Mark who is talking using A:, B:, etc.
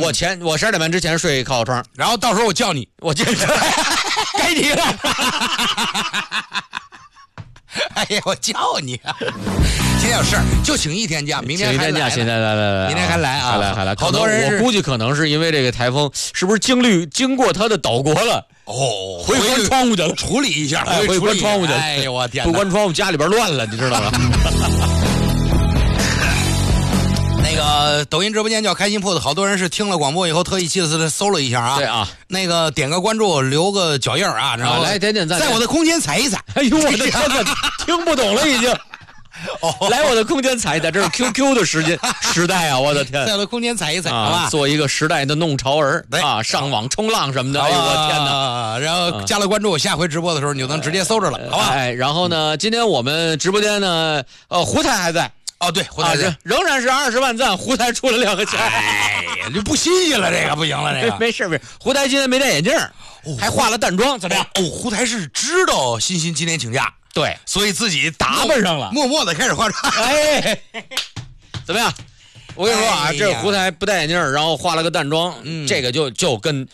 A: 我12点半之前睡靠窗，
B: 然后到时候我叫你，
A: 我接着
B: 该你了。哎呀，我叫你啊！今天有事儿就请1天假，明天还来。
A: 现在来，
B: 明天还来啊！
A: 还来，
B: 好多人
A: 我估计可能是因为这个台风，是不是经过他的岛国了？
B: 哦，
A: 回关窗户去了，
B: 处理一下，
A: 回关窗户去了。
B: 哎呦我天，
A: 不关窗户，家里边乱了，你知道吗？
B: 那个抖音直播间叫开心铺子，好多人是听了广播以后特意去搜了一下啊。
A: 对啊，
B: 那个点个关注，留个脚印啊，然后
A: 来点赞，
B: 在我的空间踩一踩。
A: 哎呦我的天哪，听不懂了已经。来我的空间踩一踩，这是 QQ 的时代啊！我的天，
B: 在我的空间踩一踩，好吧，
A: 做一个时代的弄潮儿啊，上网冲浪什么的。哎呦我天哪！
B: 然后加了关注，下回直播的时候你就能直接搜着了，好吧？
A: 哎，然后呢，今天我们直播间呢，胡台还在。
B: 哦，对，胡台
A: 仍然是20万赞，胡台出了2个钱。
B: 哎呀，就不新鲜了，这个不行了，这个
A: 没事。胡台今天没戴眼镜，还化了淡妆，怎么样？
B: 胡台是知道欣欣今天请假。
A: 对，
B: 所以自己
A: 打扮上了，
B: 默默的开始化妆。
A: 哎，怎么样？我跟你说啊，这胡台不戴眼镜，然后化了个淡妆，这个就跟